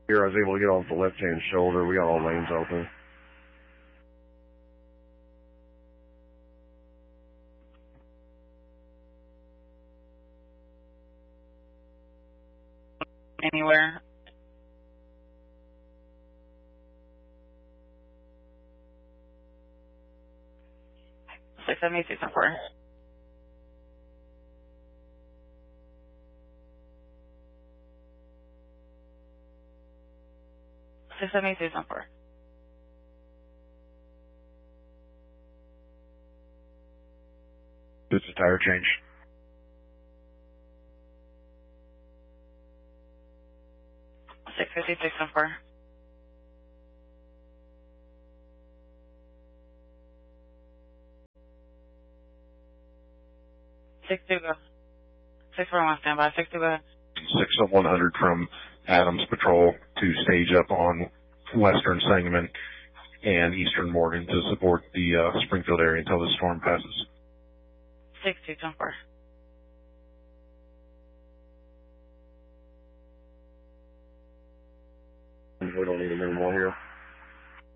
Here, I was able to get off the left-hand shoulder. We got all lanes open. Anywhere. 672 on 4. Six 72 on 4. Just a tire change. Six 56 on 4. 6-2 go. 641 standby. 6-2 go ahead. 6-100 from Adams Patrol to stage up on Western Sangamon and Eastern Morgan to support the Springfield area until the storm passes. 6-2 on 4. We don't need any more here.